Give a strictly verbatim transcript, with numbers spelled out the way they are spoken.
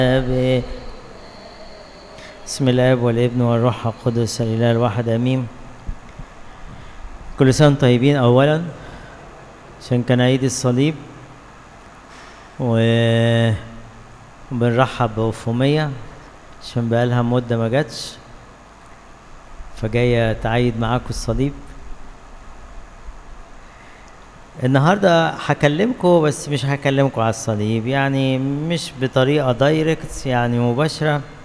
بسم الله والابن والروح القدس الاله الواحد امين. كل سنه طيبين اولا عشان كان عيد الصليب، و وبنرحب بأوفومية عشان بقالها مده ما جاتش، فجايه تعيد معاكم الصليب. النهارده هكلمكم، بس مش هكلمكم على الصليب، يعني مش بطريقه دايركت يعني مباشره،